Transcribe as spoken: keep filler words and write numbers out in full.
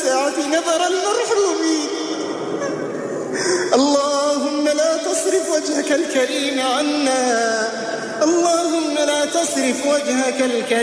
الساعة نذر المرحومين. اللهم لا تصرف وجهك الكريم عنا، اللهم لا تصرف وجهك الكريم